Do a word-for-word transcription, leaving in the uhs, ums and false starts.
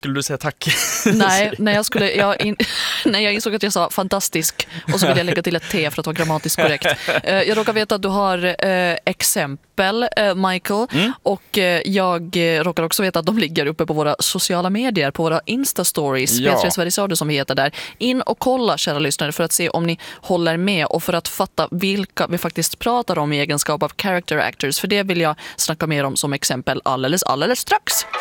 Skulle du säga tack? Nej, när jag, skulle, jag, in, när jag insåg att jag sa fantastisk och så vill jag lägga till ett T för att vara grammatiskt korrekt. Eh, jag råkar veta att du har eh, exempel, eh, Michael, mm. och eh, jag råkar också veta att de ligger uppe på våra sociala medier, på våra Insta-stories, ja. P tre Sveriges Radio som vi heter där. In och kolla, kära lyssnare, för att se om ni håller med och för att fatta vilka vi faktiskt pratar om i egenskap av character actors. För det vill jag snacka mer om som exempel alldeles, alldeles strax.